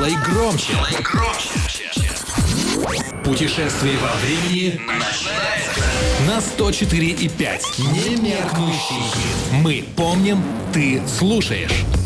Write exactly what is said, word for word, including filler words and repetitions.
Делай громче. Путешествие во времени начинается на сто четыре и пять. Немеркнущий хит. Мы помним, ты слушаешь.